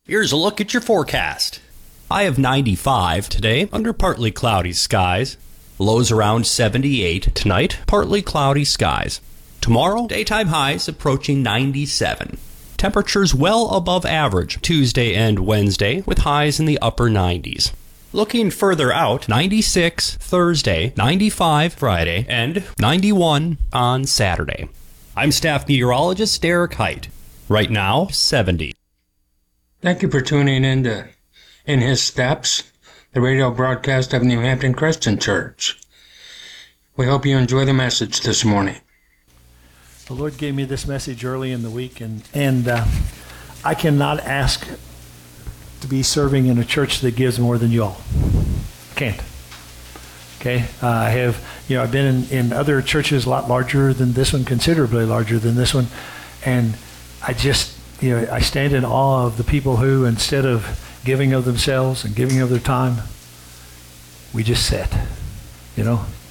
Here's a look at your forecast. High of 95 today, under partly cloudy skies. Lows around 78 tonight, partly cloudy skies. Tomorrow, daytime highs approaching 97. Temperatures well above average Tuesday and Wednesday, with highs in the upper 90s. Looking further out, 96 Thursday, 95 Friday, and 91 on Saturday. I'm staff meteorologist Derek Height. Right now, 70. Thank you for tuning in to In His Steps, the radio broadcast of New Hampton Christian Church. We hope you enjoy the message this morning. The Lord gave me this message early in the week, and I cannot ask to be serving in a church that gives more than you all. Can't. Okay? I've been in other churches a lot larger than this one, considerably larger than this one, and I stand in awe of the people who, instead of giving of themselves and giving of their time, we just sit.